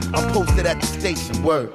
I'm posted at the station. Word.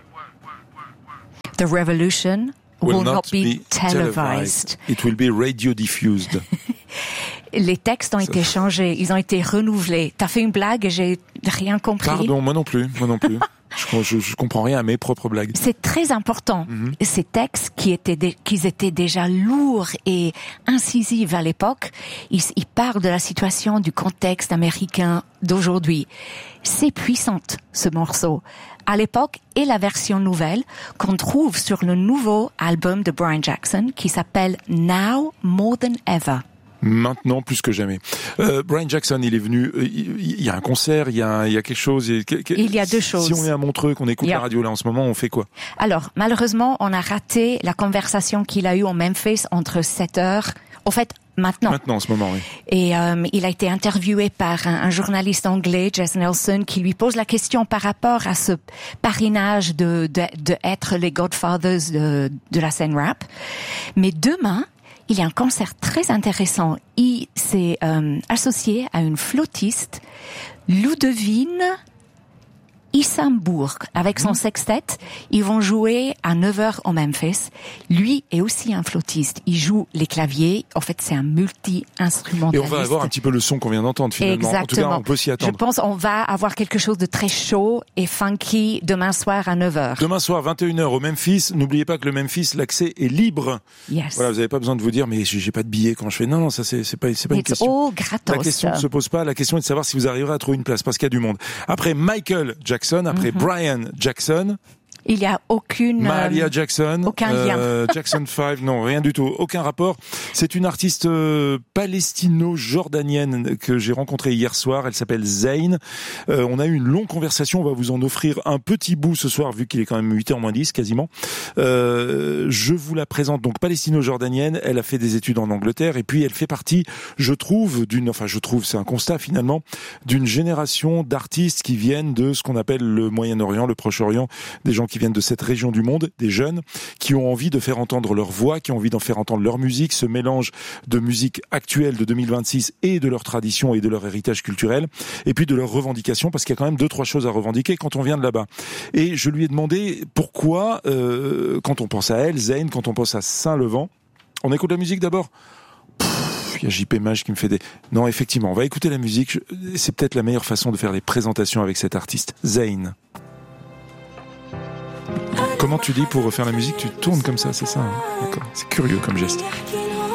The revolution will not be televised. It will be radio diffused. Les textes ont été changés, ils ont été renouvelés. T'as fait une blague et j'ai rien compris. Pardon, moi non plus. Je comprends rien à mes propres blagues. C'est très important. Ces textes qui étaient déjà lourds et incisifs à l'époque, ils parlent de la situation, du contexte américain d'aujourd'hui. C'est puissante, ce morceau. À l'époque, et la version nouvelle qu'on trouve sur le nouveau album de Brian Jackson qui s'appelle Now More Than Ever. Maintenant plus que jamais. Brian Jackson, il est venu. Il y a un concert, il y a quelque chose. Il y a deux choses. Si on est à Montreux, qu'on écoute la radio là en ce moment, on fait quoi? Alors, malheureusement, on a raté la conversation qu'il a eue en Memphis entre 7h. En fait, maintenant, en ce moment, oui. Et il a été interviewé par un journaliste anglais, Jess Nelson, qui lui pose la question par rapport à ce parrainage de être les Godfathers de la scène rap. Mais demain, il y a un concert très intéressant. Il s'est associé à une flautiste, Ludovine Isambourg, avec son sextet. Ils vont jouer à 9h au Memphis. Lui est aussi un flautiste. Il joue les claviers. En fait, c'est un multi-instrumentaliste. Et on va avoir un petit peu le son qu'on vient d'entendre, finalement. Exactement. En tout cas, on peut s'y attendre. Je pense qu'on va avoir quelque chose de très chaud et funky demain soir à 9h. Demain soir, 21h au Memphis. N'oubliez pas que le Memphis, l'accès est libre. Yes. Voilà, vous n'avez pas besoin de vous dire, mais j'ai pas de billets quand je fais. Non, ça, c'est pas une question. All gratos. La question ne se pose pas. La question est de savoir si vous arriverez à trouver une place, parce qu'il y a du monde. Après Michael Jackson, après Brian Jackson. Il y a aucune Mahalia Jackson, aucun lien. Jackson 5, non, rien du tout, aucun rapport. C'est une artiste palestino-jordanienne que j'ai rencontrée hier soir. Elle s'appelle Zayn. On a eu une longue conversation. On va vous en offrir un petit bout ce soir, vu qu'il est quand même 8h moins 10 quasiment. Je vous la présente donc palestino-jordanienne. Elle a fait des études en Angleterre et puis elle fait partie, je trouve, c'est un constat finalement, d'une génération d'artistes qui viennent de ce qu'on appelle le Moyen-Orient, le Proche-Orient, des gens qui viennent de cette région du monde, des jeunes qui ont envie de faire entendre leur voix, qui ont envie d'en faire entendre leur musique, ce mélange de musique actuelle de 2026 et de leur tradition et de leur héritage culturel, et puis de leurs revendications, parce qu'il y a quand même 2-3 choses à revendiquer quand on vient de là-bas. Et je lui ai demandé pourquoi, quand on pense à elle, Zayn, quand on pense à Saint-Levant, on écoute la musique d'abord. Il y a JP Mage qui me fait des... Non, effectivement, on va écouter la musique. C'est peut-être la meilleure façon de faire des présentations avec cet artiste. Zayn. Comment tu dis pour refaire la musique? Tu tournes comme ça, c'est ça, hein? D'accord. C'est curieux comme geste.